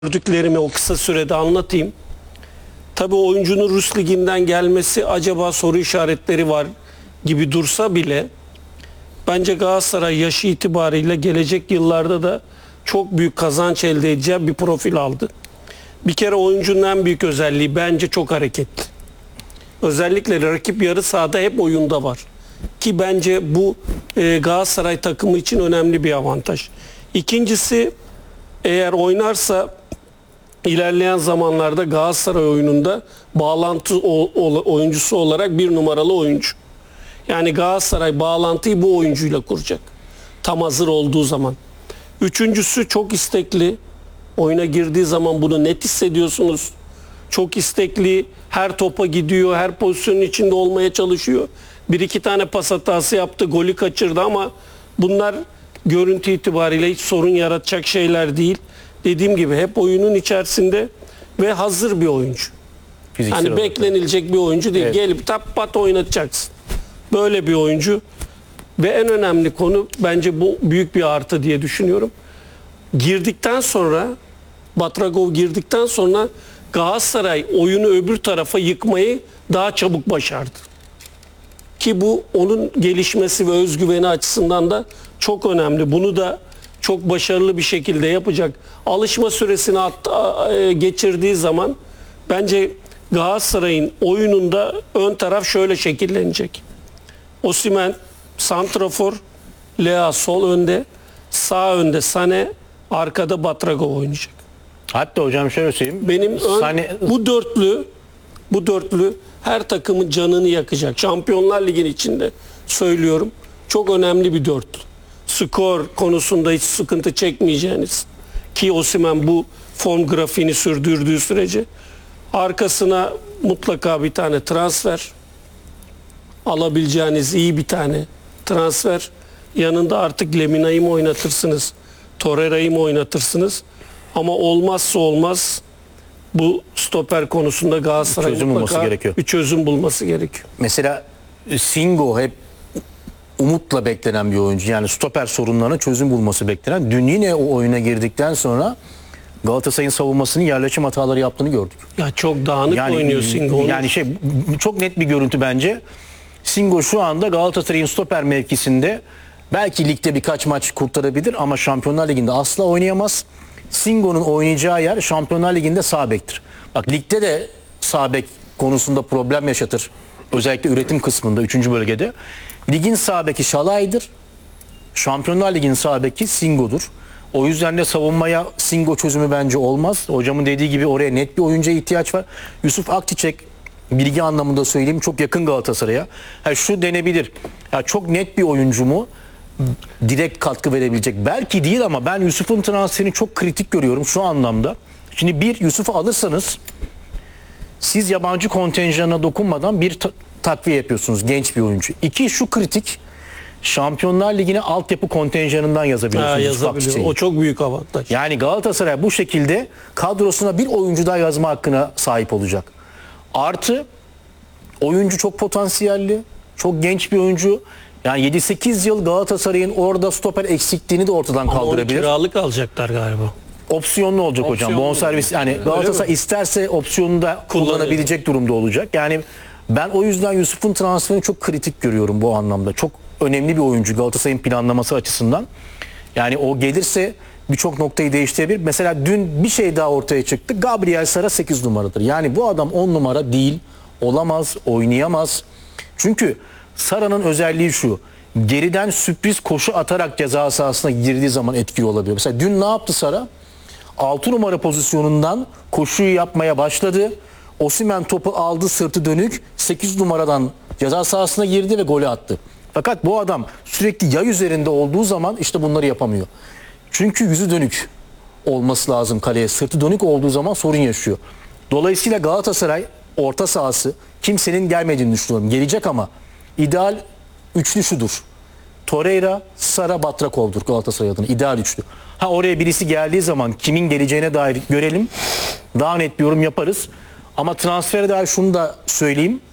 gördüklerimi o kısa sürede anlatayım. Tabii oyuncunun Rus liginden gelmesi acaba soru işaretleri var gibi dursa bile bence Galatasaray yaşı itibariyle gelecek yıllarda da çok büyük kazanç elde edeceği bir profil aldı. Bir kere oyuncunun en büyük özelliği bence çok hareketli. Özellikle rakip yarı sahada hep oyunda var. Ki bence bu Galatasaray takımı için önemli bir avantaj. İkincisi, eğer oynarsa ilerleyen zamanlarda Galatasaray oyununda bağlantı oyuncusu olarak bir numaralı oyuncu. Yani Galatasaray bağlantıyı bu oyuncuyla kuracak. Tam hazır olduğu zaman. Üçüncüsü, çok istekli. Oyuna girdiği zaman bunu net hissediyorsunuz. Çok istekli, her topa gidiyor, her pozisyonun içinde olmaya çalışıyor. Bir iki tane pas hatası yaptı, golü kaçırdı ama bunlar görüntü itibariyle hiç sorun yaratacak şeyler değil. Dediğim gibi hep oyunun içerisinde ve hazır bir oyuncu. Fiziksel hani beklenilecek bir oyuncu değil. Evet. Gelip tap pat oynatacaksın. Böyle bir oyuncu. Ve en önemli konu, bence bu büyük bir artı diye düşünüyorum. Girdikten sonra, Batragov girdikten sonra Galatasaray oyunu öbür tarafa yıkmayı daha çabuk başardı. Ki bu onun gelişmesi ve özgüveni açısından da çok önemli. Bunu da çok başarılı bir şekilde yapacak. Alışma süresini geçirdiği zaman bence Galatasaray'ın oyununda ön taraf şöyle şekillenecek. Osimhen santrafor, Lea sol önde, sağ önde Sané, arkada Batragov oynayacak. Hatta hocam şöyle söyleyeyim. Benim bu dörtlü her takımın canını yakacak. Şampiyonlar Ligi'nin içinde söylüyorum. Çok önemli bir dörtlü. Skor konusunda hiç sıkıntı çekmeyeceğiniz, ki Osimhen bu form grafiğini sürdürdüğü sürece arkasına mutlaka bir tane transfer, alabileceğiniz iyi bir tane transfer, yanında artık Lemina'yı mı oynatırsınız, Torreira'yı mı oynatırsınız, ama olmazsa olmaz bu stoper konusunda Galatasaray mutlaka bir çözüm bulması gerekiyor. Mesela Singo hep umutla beklenen bir oyuncu. Yani stoper sorunlarına çözüm bulması beklenen. Dün yine o oyuna girdikten sonra Galatasaray'ın savunmasının yerleşim hataları yaptığını gördük. Ya çok dağınık oynuyor Singo. Yani çok net bir görüntü bence. Singo şu anda Galatasaray'ın stoper mevkisinde belki ligde birkaç maç kurtarabilir ama Şampiyonlar Ligi'nde asla oynayamaz. Singo'nun oynayacağı yer Şampiyonlar Ligi'nde sağ bektir. Bak, ligde de sağ bek konusunda problem yaşatır. Özellikle üretim kısmında 3. bölgede. Ligin sağ beki Şalay'dır. Şampiyonlar Ligi'nin sağ beki Singo'dur. O yüzden de savunmaya Singo çözümü bence olmaz. Hocamın dediği gibi oraya net bir oyuncuya ihtiyaç var. Yusuf Akçiçek, bilgi anlamında söyleyeyim, çok yakın Galatasaray'a. Şu denebilir. Çok net bir oyuncu mu? Direkt katkı verebilecek. Belki değil ama ben Yusuf'un transferini çok kritik görüyorum şu anlamda. Şimdi Yusuf'u alırsanız siz yabancı kontenjanına dokunmadan bir takviye yapıyorsunuz, genç bir oyuncu. İki, şu kritik, Şampiyonlar Ligi'ne altyapı kontenjanından yazabiliyorsunuz. O çok büyük avantaj. Yani Galatasaray bu şekilde kadrosuna bir oyuncu daha yazma hakkına sahip olacak. Artı, oyuncu çok potansiyelli, çok genç bir oyuncu. Yani 7-8 yıl Galatasaray'ın orada stoper eksikliğini de ortadan kaldırabilir. Ama kiralık alacaklar galiba. Opsiyonlu olacak hocam. Bonservis, yani Galatasaray isterse opsiyonu da kullanabilecek durumda olacak. Yani ben o yüzden Yusuf'un transferini çok kritik görüyorum bu anlamda. Çok önemli bir oyuncu Galatasaray'ın planlaması açısından. Yani o gelirse birçok noktayı değiştirebilir. Mesela dün bir şey daha ortaya çıktı. Gabriel Sara 8 numaradır. Yani bu adam 10 numara değil, olamaz, oynayamaz. Çünkü Sara'nın özelliği şu: geriden sürpriz koşu atarak ceza sahasına girdiği zaman etkili olabiliyor. Mesela dün ne yaptı Sara? 6 numara pozisyonundan koşuyu yapmaya başladı. Osimhen topu aldı, sırtı dönük, 8 numaradan ceza sahasına girdi ve golü attı. Fakat bu adam sürekli yay üzerinde olduğu zaman işte bunları yapamıyor. Çünkü yüzü dönük olması lazım kaleye. Sırtı dönük olduğu zaman sorun yaşıyor. Dolayısıyla Galatasaray orta sahası kimsenin gelmediğini düşünüyorum. Gelecek ama ideal üçlü şudur: Torreira, Sara, Batrakov'dur Galatasaray adına ideal üçlü. Oraya birisi geldiği zaman kimin geleceğine dair görelim. Daha net bir yorum yaparız. Ama transfere dair şunu da söyleyeyim.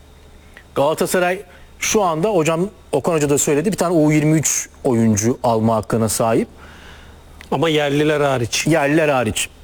Galatasaray şu anda, hocam Okan Hoca da söyledi, bir tane U23 oyuncu alma hakkına sahip. Ama yerliler hariç. Yerliler hariç.